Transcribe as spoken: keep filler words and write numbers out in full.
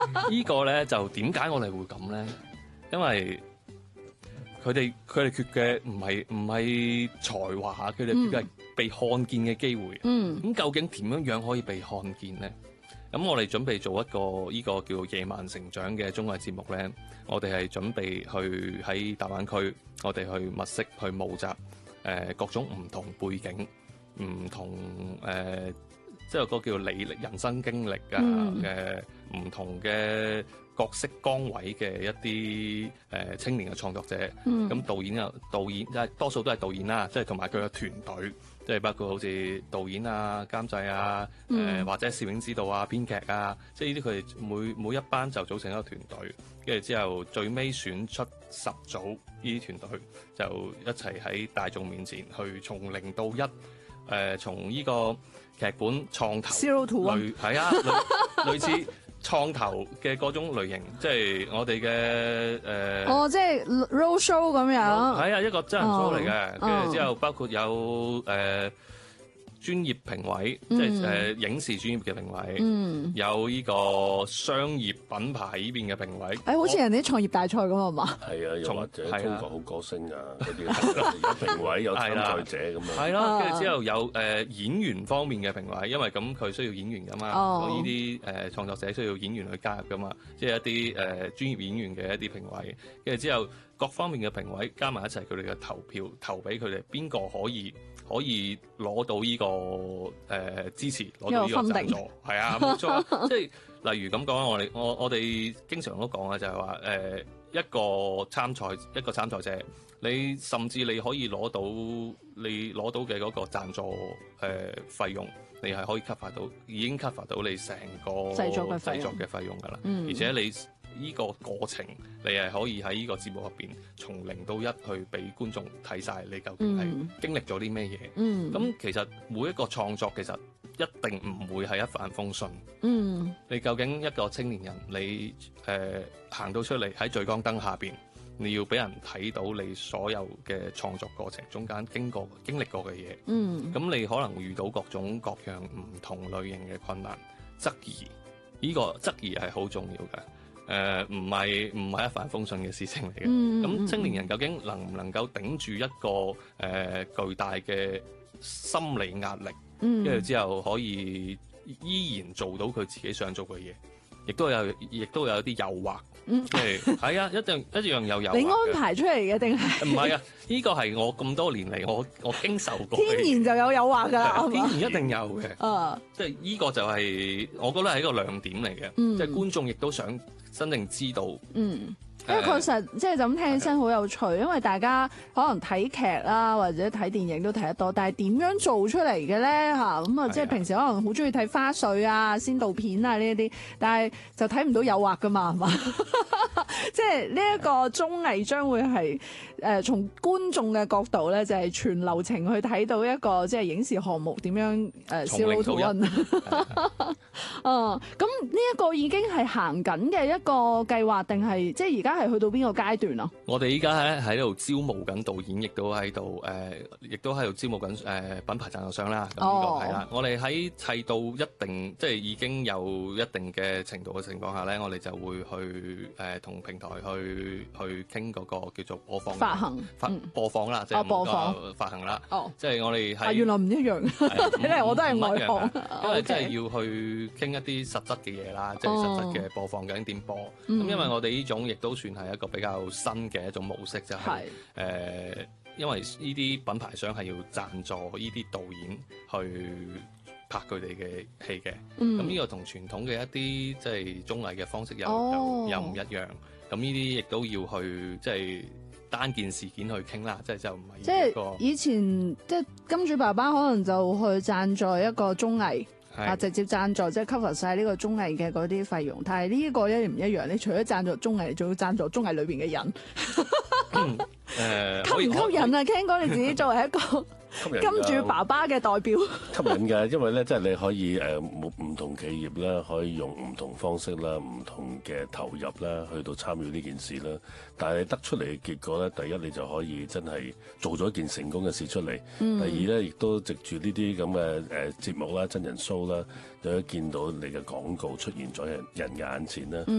呢個咧就點解我哋會咁咧？因為佢哋佢哋缺嘅唔係唔係才華，佢哋缺嘅係被看見嘅機會。嗯，咁究竟點樣樣可以被看見咧？咁我哋準備做一個呢個叫野蠻成長嘅綜藝節目咧，我哋係準備去喺大灣區，我哋去物色去募集誒、呃、各種唔同背景、唔同誒。呃即係個叫履歷、人生經歷啊嘅唔同嘅角色崗位嘅一啲誒、呃、青年嘅創作者，咁、嗯、導演啊，導演即係多數都係導演啦，即係同埋佢嘅團隊，即係包括好似導演啊、監製啊、誒、嗯呃、或者攝影指導啊、編劇啊，即係呢啲佢哋每每一班就組成一個團隊，跟住之後最尾選出十組呢啲團隊，就一齊喺大眾面前去從零到一，誒、呃、從呢個劇本創投 ，zero to one， 類係啊，類，類似創投嘅嗰種類型，即係我哋嘅誒。 哦，即係 road show 咁樣。 係啊，一個真人 show 嚟嘅，跟住、 哦、 之後包括有誒。呃專業評委，嗯、即係誒、呃、影視專業嘅評委，嗯、有呢個商業品牌呢邊嘅評委。誒、 欸，好似人哋啲創業大賽咁啊嘛？ 係啊，又或者中國好歌星啊嗰啲，有評委有參賽者咁樣。 係咯，跟住之後有誒、呃、演員方面嘅評委，因為咁佢需要演員噶嘛，呢啲誒創作者需要演員去加入噶嘛，即係一啲誒、呃、專業演員嘅一啲評委。跟住之後各方面嘅評委加埋一齊，佢哋嘅投票投俾佢哋邊個可以。可以攞到呢、這個誒、呃、支持，攞到呢個贊助，係啊，冇錯。即係例如咁講，我哋我我哋經常都講嘅就係話誒一個參賽一個參賽者，你甚至你可以攞到你攞到嘅嗰個贊助誒、呃、費用，你係可以 cover 到，已經 cover 到你成個製作嘅製作嘅費用㗎啦。 嗯、而且你。呢個過程，你係可以喺呢個節目入邊，從零到一去俾觀眾睇晒你究竟係經歷咗啲咩嘢。咁、嗯、其實每一個創作其實一定唔會係一帆風順。嗯，你究竟一個青年人，你誒行、呃、到出嚟喺聚光燈下邊，你要俾人睇到你所有嘅創作過程中間經過經歷過嘅嘢。嗯，咁你可能會遇到各種各樣唔同類型嘅困難、質疑，呢、這個質疑係好重要嘅。誒唔係唔係一帆風順嘅事情嚟嘅，咁、嗯、青年人究竟能唔能夠頂住一個誒、呃、巨大嘅心理壓力，跟住、嗯、之後可以依然做到佢自己想做嘅嘢，亦都有亦都有啲誘惑，即係係啊，一定一樣有誘惑。你安排出嚟嘅定係？ 唔係啊，呢、這個係我咁多年嚟我我經受過嘅。 天然就有誘惑㗎啦， 天然一定有嘅。啊，即係呢個就係、是、我覺得係一個亮點嚟嘅，即係、嗯、觀眾亦都想真正知道。嗯。 因為確實即係就咁聽起身好有趣，因為大家可能睇劇啦或者睇電影都睇得多，但係點樣做出嚟嘅咧嚇？咁啊，即係平時可能好中意睇花絮啊、先導片啊呢一啲，但係就睇唔到誘惑噶嘛，係嘛？即係呢一個綜藝將會係誒從觀眾嘅角度咧，就係全流程去睇到一個即係影視項目點樣誒 zero to one。哦，咁呢一個已經係行緊嘅一個計劃，定係即係而家係去到邊個階段啊？ 我哋依家喺喺度招募緊導演，亦都喺度誒，亦都喺度招募緊誒、呃、品牌贊助商啦。咁呢個係啦，我哋喺砌到一定即係已經有一定嘅程度嘅情況下咧，我哋就會去誒同、呃、平台去去傾嗰個叫做播放發行發、嗯、播放啦，即係播放發行啦。哦，即係我哋係、啊、 原來唔一樣，睇嚟我都係外行， 因為真係要去傾一啲實質嘅嘢啦，即係實質嘅播放究竟點播。咁、嗯、因為我哋呢種亦都算係一個比較新嘅一種模式，就係、是、誒、呃，因為呢啲品牌商係要贊助呢啲導演去拍佢哋嘅戲嘅。咁呢、嗯、個同傳統嘅一啲即係綜藝嘅方式又、哦、又又唔一樣。咁呢啲亦都要去即係單件事件去傾啦，即係就唔係即係以前即係金主爸爸可能就去贊助一個綜藝。啊！直接贊助即係 cover 晒呢個綜藝嘅嗰啲費用，但係呢個一唔一樣？你除咗贊助綜藝，仲要贊助綜藝裏邊嘅人。 誒吸唔吸引啊？Ken 哥你自己作為一個金主爸爸嘅代表， 吸引㗎，因為咧，即係你可以誒唔唔同企業啦，可以用唔同方式啦、唔同嘅投入啦，去到參與呢件事啦。但係得出嚟嘅結果咧，第一你就可以真係做咗一件成功嘅事出嚟。嗯、第二咧，亦都藉住呢啲咁嘅誒節目啦、真人 show 啦，就可以見到你嘅廣告出現咗人人嘅眼前啦。